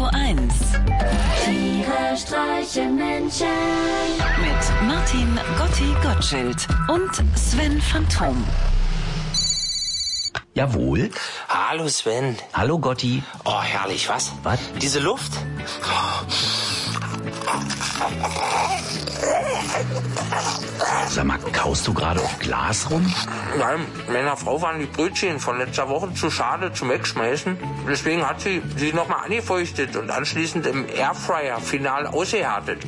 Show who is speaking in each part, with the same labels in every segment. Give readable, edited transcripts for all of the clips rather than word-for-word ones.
Speaker 1: 1.
Speaker 2: Tiere streichen Menschen.
Speaker 1: Mit Martin Gotti Gottschild und Sven Phantom.
Speaker 3: Jawohl.
Speaker 4: Hallo Sven.
Speaker 3: Hallo Gotti.
Speaker 4: Oh, herrlich, was?
Speaker 3: Was?
Speaker 4: Diese Luft?
Speaker 3: Sag mal, kaust du gerade auf Glas rum?
Speaker 4: Nein, meiner Frau waren die Brötchen von letzter Woche zu schade zum Wegschmeißen. Deswegen hat sie nochmal angefeuchtet und anschließend im Airfryer final ausgehärtet.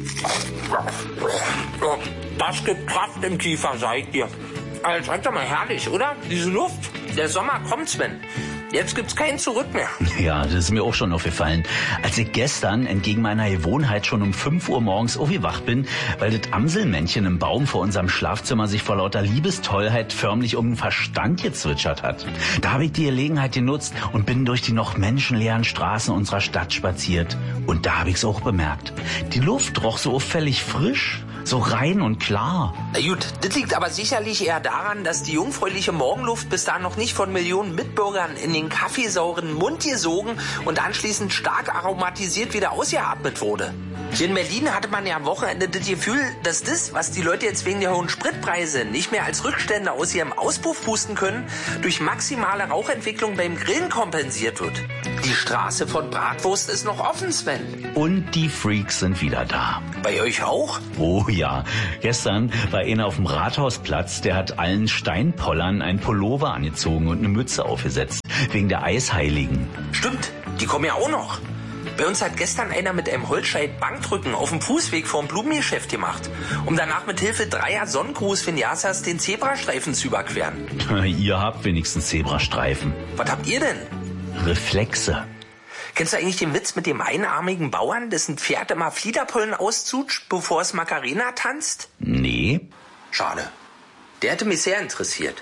Speaker 4: Das gibt Kraft im Kiefer, sag ich dir. Also, sag doch mal, herrlich, oder? Diese Luft. Der Sommer kommt, Sven. Jetzt gibt's kein Zurück mehr.
Speaker 3: Ja, das ist mir auch schon aufgefallen. Als ich gestern entgegen meiner Gewohnheit schon um 5 Uhr morgens aufgewacht bin, weil das Amselmännchen im Baum vor unserem Schlafzimmer sich vor lauter Liebestollheit förmlich um den Verstand gezwitschert hat. Da habe ich die Gelegenheit genutzt und bin durch die noch menschenleeren Straßen unserer Stadt spaziert. Und da habe ich's auch bemerkt. Die Luft roch so auffällig frisch. So rein und klar.
Speaker 4: Na gut, das liegt aber sicherlich eher daran, dass die jungfräuliche Morgenluft bis dahin noch nicht von Millionen Mitbürgern in den kaffeesauren Mund gesogen und anschließend stark aromatisiert wieder ausgeatmet wurde. Hier in Berlin hatte man ja am Wochenende das Gefühl, dass das, was die Leute jetzt wegen der hohen Spritpreise nicht mehr als Rückstände aus ihrem Auspuff pusten können, durch maximale Rauchentwicklung beim Grillen kompensiert wird. Die Straße von Bratwurst ist noch offen, Sven.
Speaker 3: Und die Freaks sind wieder da.
Speaker 4: Bei euch auch?
Speaker 3: Oh ja. Gestern war einer auf dem Rathausplatz, der hat allen Steinpollern einen Pullover angezogen und eine Mütze aufgesetzt. Wegen der Eisheiligen.
Speaker 4: Stimmt, die kommen ja auch noch. Bei uns hat gestern einer mit einem Holzscheit Bankdrücken auf dem Fußweg vorm Blumengeschäft gemacht, um danach mit Hilfe 3 Sonnengruß-Vinyasas den Zebrastreifen zu überqueren.
Speaker 3: Ihr habt wenigstens Zebrastreifen.
Speaker 4: Was habt ihr denn?
Speaker 3: Reflexe.
Speaker 4: Kennst du eigentlich den Witz mit dem einarmigen Bauern, dessen Pferd immer Fliederpollen auszutscht, bevor es Macarena tanzt?
Speaker 3: Nee.
Speaker 4: Schade. Der hätte mich sehr interessiert.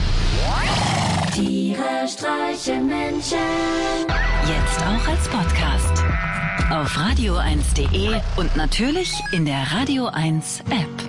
Speaker 2: Tiere streichen Menschen.
Speaker 1: Jetzt auch als Podcast. Auf radio1.de und natürlich in der Radio 1 App.